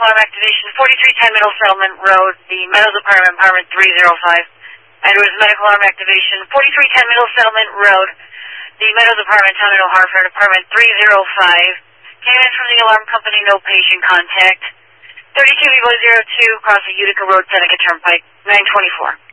alarm activation, 4310 Middle Settlement Road, the Meadows Apartment, apartment 305. Edwards medical alarm activation, 4310 Middle Settlement Road, the Meadows Apartment, Town of New Hartford, apartment 305. Came in from the alarm company, no patient contact. 32 Vivo 02, across the Utica Road, Seneca Turnpike, 924.